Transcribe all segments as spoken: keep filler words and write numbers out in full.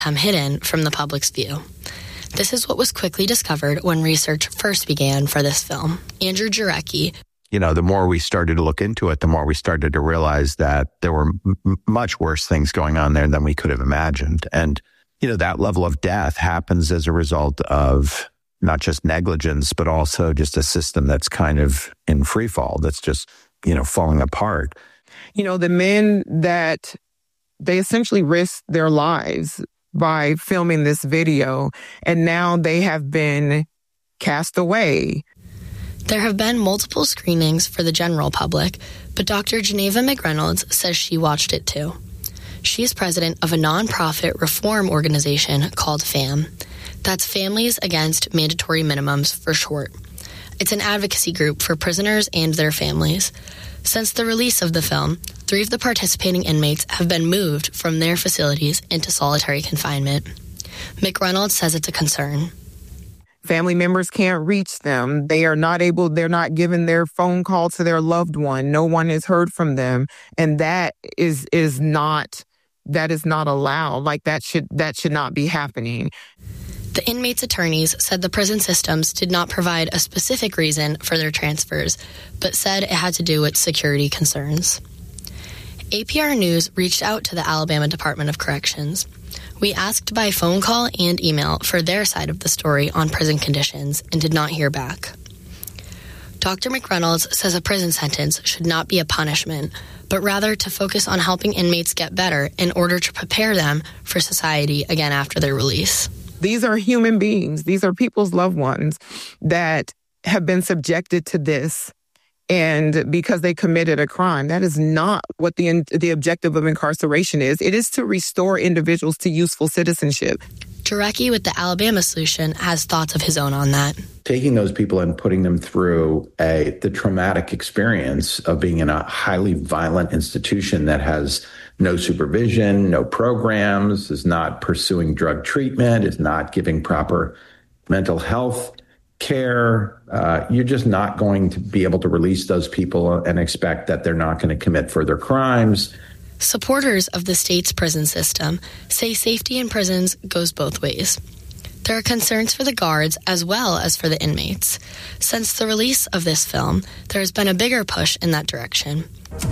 become hidden from the public's view. This is what was quickly discovered when research first began for this film. Andrew Jarecki. You know, the more we started to look into it, the more we started to realize that there were m- much worse things going on there than we could have imagined. And, you know, that level of death happens as a result of not just negligence, but also just a system that's kind of in free fall, that's just, you know, falling apart. You know, the men that they essentially risked their lives by filming this video, and now they have been cast away. There have been multiple screenings for the general public, but Doctor Geneva McReynolds says she watched it too. She is president of a nonprofit reform organization called FAM. That's Families Against Mandatory Minimums for short. It's an advocacy group for prisoners and their families. Since the release of the film, three of the participating inmates have been moved from their facilities into solitary confinement. McReynolds says it's a concern. Family members can't reach them. They are not able, they're not given their phone call to their loved one. No one has heard from them. And that is is not, that is not allowed. Like that should that should not be happening. The inmates' attorneys said the prison systems did not provide a specific reason for their transfers, but said it had to do with security concerns. A P R News reached out to the Alabama Department of Corrections. We asked by phone call and email for their side of the story on prison conditions and did not hear back. Doctor McReynolds says a prison sentence should not be a punishment, but rather to focus on helping inmates get better in order to prepare them for society again after their release. These are human beings. These are people's loved ones that have been subjected to this, and because they committed a crime. That is not what the the objective of incarceration is. It is to restore individuals to useful citizenship. Jarecki with the Alabama Solution has thoughts of his own on that. Taking those people and putting them through a the traumatic experience of being in a highly violent institution that has no supervision, no programs, is not pursuing drug treatment, is not giving proper mental health care, uh, you're just not going to be able to release those people and expect that they're not going to commit further crimes. Supporters of the state's prison system say safety in prisons goes both ways. There are concerns for the guards as well as for the inmates. Since the release of this film, there has been a bigger push in that direction.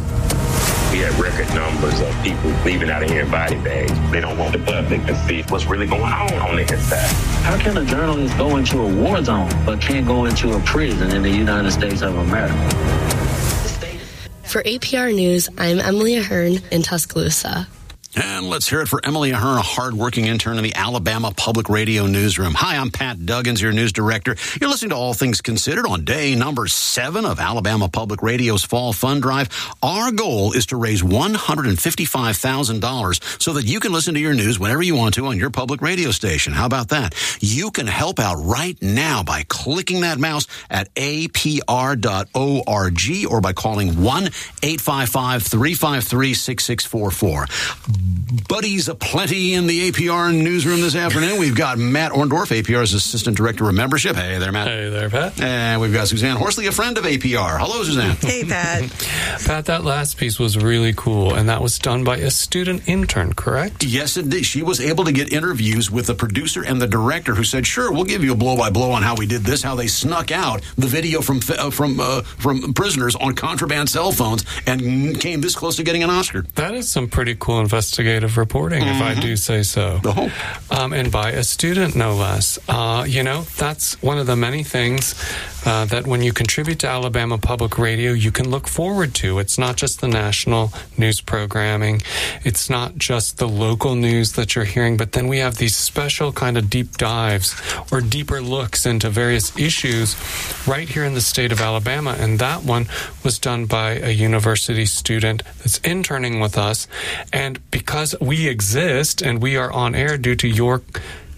We have record numbers of people leaving out of here in body bags. They don't want the public to see what's really going on on the inside. How can a journalist go into a war zone but can't go into a prison in the United States of America? For A P R News, I'm Emily Ahern in Tuscaloosa. And let's hear it for Emily Ahern, a hardworking intern in the Alabama Public Radio Newsroom. Hi, I'm Pat Duggins, your news director. You're listening to All Things Considered on day number seven of Alabama Public Radio's Fall Fund Drive. Our goal is to raise one hundred fifty-five thousand dollars so that you can listen to your news whenever you want to on your public radio station. How about that? You can help out right now by clicking that mouse at A P R dot org or by calling one eight five five, three five three, six six four four. Buddies aplenty in the A P R newsroom this afternoon. We've got Matt Orndorff, A P R's Assistant Director of Membership. Hey there, Matt. Hey there, Pat. And we've got Suzanne Horsley, a friend of A P R. Hello, Suzanne. Hey, Pat. Pat, that last piece was really cool, and that was done by a student intern, correct? Yes, indeed. She was able to get interviews with the producer and the director who said, sure, we'll give you a blow-by-blow on how we did this, how they snuck out the video from uh, from uh, from prisoners on contraband cell phones and came this close to getting an Oscar. That is some pretty cool investigative reporting, mm-hmm. if I do say so. Oh. Um, and by a student, no less. Uh, you know, that's one of the many things uh, that when you contribute to Alabama Public Radio, you can look forward to. It's not just the national news programming. It's not just the local news that you're hearing, but then we have these special kind of deep dives or deeper looks into various issues right here in the state of Alabama. And that one was done by a university student that's interning with us. And because we exist and we are on air due to your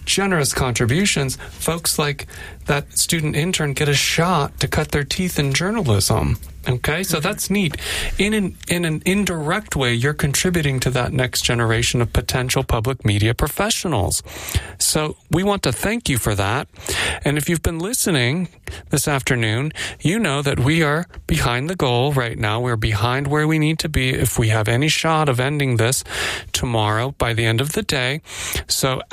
generous contributions, folks like that student intern get a shot to cut their teeth in journalism. Okay, so that's neat. In an, in an indirect way, you're contributing to that next generation of potential public media professionals. So we want to thank you for that. And if you've been listening this afternoon, you know that we are behind the goal right now. We're behind where we need to be if we have any shot of ending this tomorrow by the end of the day. So